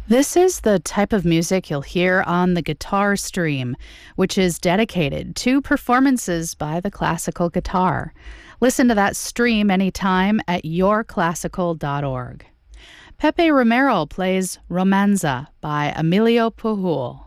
This is the type of music you'll hear on the Guitar Stream, which is dedicated to performances by the classical guitar. Listen to that stream anytime at yourclassical.org. Pepe Romero plays Romanza by Emilio Pujol.